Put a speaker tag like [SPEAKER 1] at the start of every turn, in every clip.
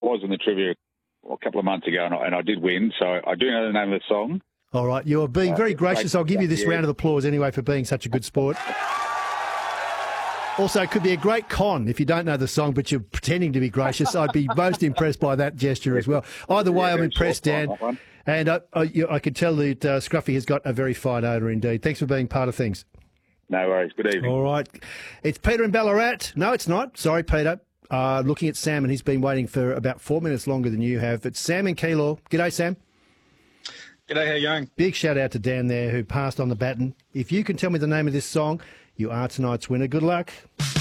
[SPEAKER 1] was in the trivia a couple of months ago, and I did win, so I do know the name of the song.
[SPEAKER 2] All right, you're being very gracious. I'll give you this round of applause anyway for being such a good sport. Also, it could be a great con if you don't know the song, but you're pretending to be gracious. I'd be most impressed by that gesture as well. Either way, I'm impressed, Dan. And I can tell that Scruffy has got a very fine odour indeed. Thanks for being part of things.
[SPEAKER 1] No worries. Good evening.
[SPEAKER 2] All right. It's Peter in Ballarat. No, it's not. Sorry, Peter. Looking at Sam, and he's been waiting for about 4 minutes longer than you have. It's Sam in Keilor. G'day, Sam.
[SPEAKER 3] G'day, how you going?
[SPEAKER 2] Big shout out to Dan there who passed on the baton. If you can tell me the name of this song, you are tonight's winner. Good luck.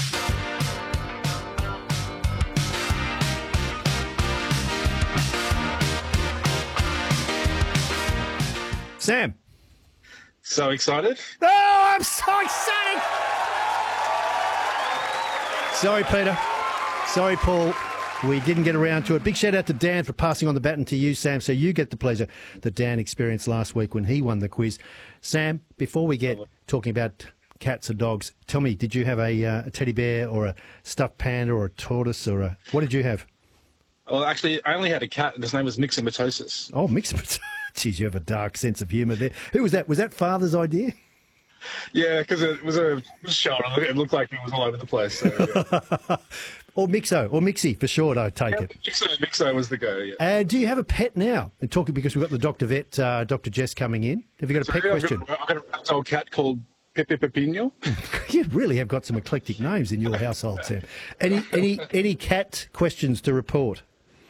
[SPEAKER 2] Sam.
[SPEAKER 3] So excited.
[SPEAKER 2] Oh, I'm so excited. Sorry, Peter. Sorry, Paul. We didn't get around to it. Big shout out to Dan for passing on the baton to you, Sam, so you get the pleasure that Dan experienced last week when he won the quiz. Sam, before we get talking about cats or dogs, tell me, did you have a teddy bear or a stuffed panda or a tortoise or a... What did you have?
[SPEAKER 3] Well, actually, I only had a cat, and his name was Myxomatosis.
[SPEAKER 2] Oh, Myxomatosis. Jeez, you have a dark sense of humour there. Who was that? Was that Father's idea?
[SPEAKER 3] Yeah, because it was a shot. It looked like it was all over the place. So, yeah.
[SPEAKER 2] Or Mixo, or Mixie for short, I take it.
[SPEAKER 3] Mixo was the go, yeah.
[SPEAKER 2] And do you have a pet now? And talking because we've got the Dr. Vet, Dr. Jess coming in. Have you got a pet question?
[SPEAKER 3] I've got a ragdoll cat called Pepe Pepino.
[SPEAKER 2] You really have got some eclectic names in your household, Sam. Any cat questions to report?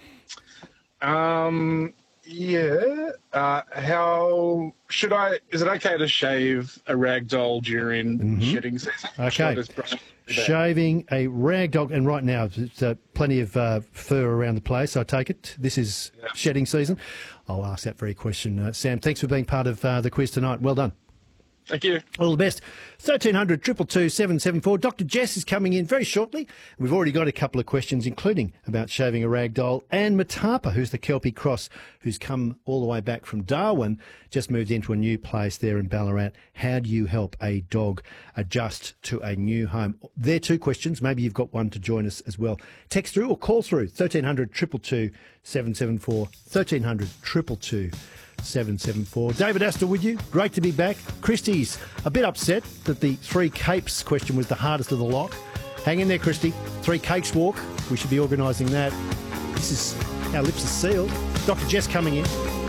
[SPEAKER 3] Yeah. How should I? Is it okay to shave a rag doll during shedding season?
[SPEAKER 2] Okay. Shaving a rag dog, and right now there's plenty of fur around the place. I take it this is shedding season. I'll ask that very question, Sam. Thanks for being part of the quiz tonight. Well done.
[SPEAKER 3] Thank you.
[SPEAKER 2] All the best. 1300 222 774. Dr. Jess is coming in very shortly. We've already got a couple of questions, including about shaving a rag doll. And Matapa, who's the Kelpie Cross, who's come all the way back from Darwin, just moved into a new place there in Ballarat. How do you help a dog adjust to a new home? They're two questions. Maybe you've got one to join us as well. Text through or call through 1300 222 774. 1300 222 774. David Astor with you. Great to be back. Christy's a bit upset that the Three Capes question was the hardest of the lot. Hang in there, Christy. Three Cakes walk. We should be organising that. Our lips are sealed. Dr. Jess coming in.